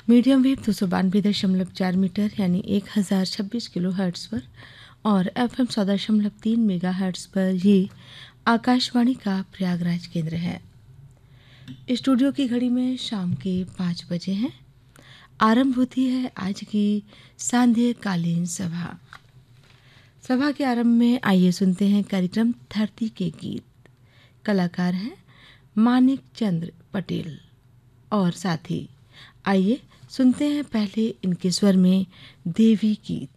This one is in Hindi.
मीडियम वेव 292.4 मीटर यानी 1026 किलो हर्ट्ज पर और FM 100.3 मेगा हर्ट्ज पर ये आकाशवाणी का प्रयागराज केंद्र है। स्टूडियो की घड़ी में शाम के 5 बजे हैं। आरंभ होती है आज की सांध्यकालीन सभा। सभा के आरंभ में आइए सुनते हैं कार्यक्रम धरती के गीत। कलाकार हैं मानिक चंद्र पटेल और साथी। आइए सुनते हैं पहले इनके स्वर में देवी गीत।